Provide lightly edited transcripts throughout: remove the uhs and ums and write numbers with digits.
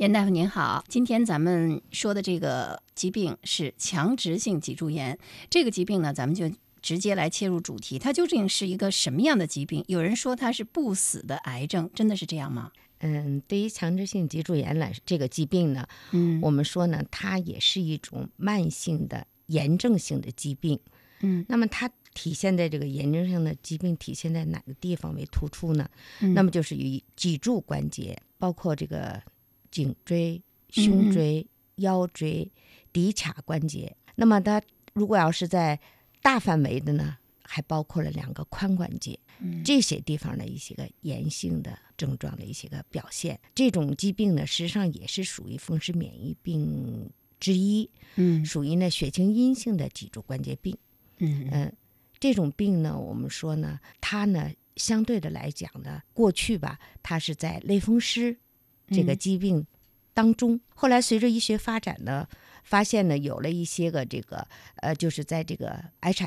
严大夫您好，今天咱们说的这个疾病是强直性脊柱炎。这个疾病呢，咱们就直接来切入主题，它究竟是一个什么样的疾病？有人说它是不死的癌症，真的是这样吗？ 对于强直性脊柱炎这个疾病呢，我们说呢，它也是一种慢性的炎症性的疾病。那么它体现在这个炎症性的疾病体现在哪个地方为突出呢？那么就是与脊柱关节，包括这个颈椎、胸椎、腰椎、骶髂关节。那么它如果要是在大范围的呢，还包括了2个髋关节，这些地方的一些个炎性的症状的一些个表现。这种疾病呢，实际上也是属于风湿免疫病之一，属于呢血清阴性的脊柱关节病。这种病呢，我们说呢，它呢相对的来讲呢，过去吧，它是在类风湿这个疾病当中，后来随着医学发展呢，发现呢有了一些个这个就是在这个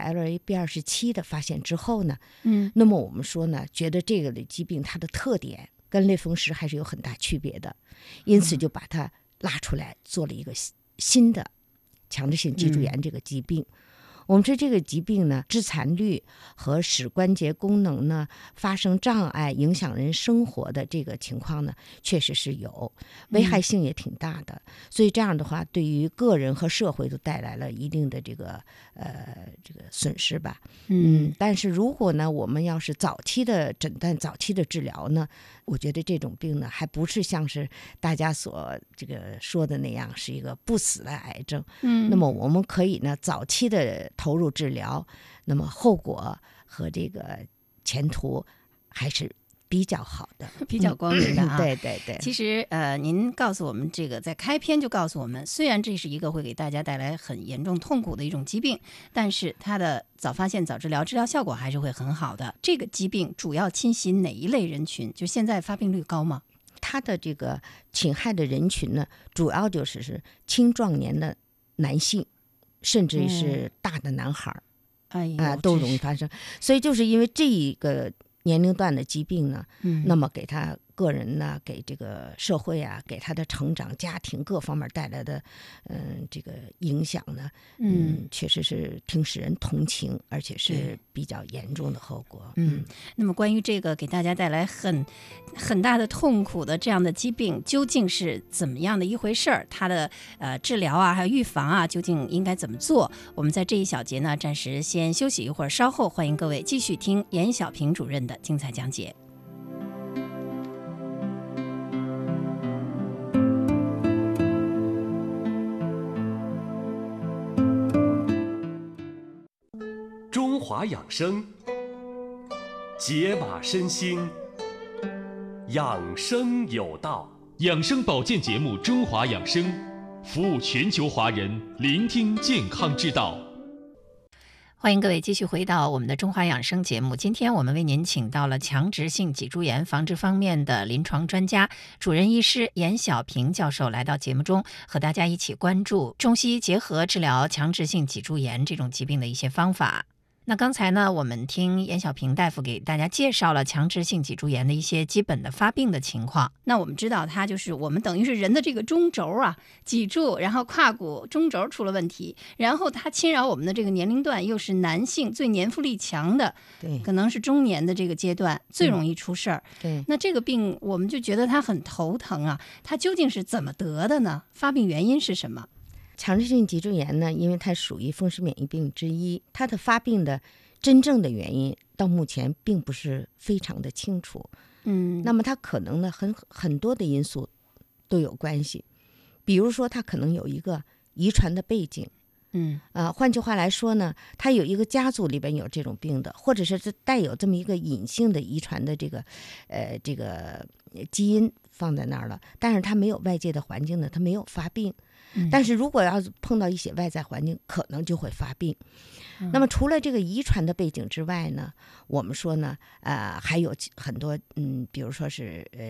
HLA-B27 的发现之后呢，那么我们说呢，觉得这个的疾病它的特点跟类风湿还是有很大区别的，因此就把它拉出来做了一个新的强直性脊柱炎这个疾病。我们说这个疾病呢，致残率和使关节功能呢发生障碍，影响人生活的这个情况呢，确实是有，危害性也挺大的。所以这样的话，对于个人和社会都带来了一定的这个损失吧。但是如果呢，我们要是早期的诊断、早期的治疗呢，我觉得这种病呢，还不是像是大家所这个说的那样是一个不死的癌症。那么我们可以呢，早期的投入治疗，那么后果和这个前途还是比较好的， 比较光明的啊。 对对对。 其实您告诉我们这个，在开篇就告诉我们，虽然这是一个会给大家带来很严重痛苦的一种疾病，但是它的早发现早治疗，治疗效果还是会很好的。这个疾病主要侵袭哪一类人群？就现在发病率高吗？ 它的这个侵害的人群呢，主要就是青壮年的男性，甚至是大的男孩，都容易发生。所以就是因为这一个年龄段的疾病呢，那么给他个人呢，给这个社会啊，给他的成长、家庭各方面带来的这个影响呢，确实是挺使人同情，而且是比较严重的后果。 那么关于这个给大家带来很大的痛苦的这样的疾病，究竟是怎么样的一回事儿？它的治疗啊，还有预防啊，究竟应该怎么做？我们在这一小节呢，暂时先休息一会儿，稍后欢迎各位继续听严小平主任的精彩讲解。 中华养生，解码身心，养生有道。 养生保健节目《中华养生》，服务全球华人，聆听健康之道。 欢迎各位继续回到我们的中华养生节目。今天我们为您请到了强直性脊柱炎防治方面的临床专家、主任医师严小平教授来到节目中，和大家一起关注中西医结合治疗强直性脊柱炎这种疾病的一些方法。那刚才呢，我们听严小平大夫给大家介绍了强直性脊柱炎的一些基本的发病的情况。那我们知道它就是我们等于是人的这个中轴啊，脊柱，然后胯骨中轴出了问题，然后它侵扰我们的这个年龄段又是男性最年富力强的， 对， 可能是中年的这个阶段最容易出事儿。 对， 那这个病我们就觉得它很头疼啊，它究竟是怎么得的呢？发病原因是什么？ 强直性脊柱炎呢，因为它属于风湿免疫病之一，它的发病的真正的原因到目前并不是非常的清楚。那么它可能呢很多的因素都有关系，比如说它可能有一个遗传的背景。换句话来说呢，它有一个家族里边有这种病的，或者是带有这么一个隐性的遗传的这个基因放在那儿了，但是它没有外界的环境呢，它没有发病。但是如果要是碰到一些外在环境，可能就会发病。那么除了这个遗传的背景之外呢，我们说呢，还有很多比如说是